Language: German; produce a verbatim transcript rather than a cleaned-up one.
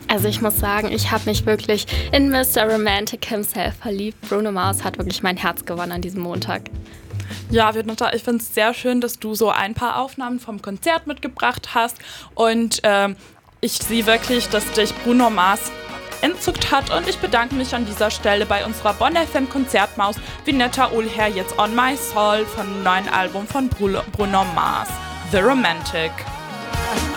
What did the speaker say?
Also ich muss sagen, ich habe mich wirklich in Mister Romantic himself verliebt. Bruno Mars hat wirklich mein Herz gewonnen an diesem Montag. Ja, Violetta, ich finde es sehr schön, dass du so ein paar Aufnahmen vom Konzert mitgebracht hast. Und ähm, ich sehe wirklich, dass dich Bruno Mars entzückt hat. Und ich bedanke mich an dieser Stelle bei unserer Bonn F M Konzertmaus Vinetta Ohlher jetzt On My Soul von dem neuen Album von Bruno Mars, The Romantic.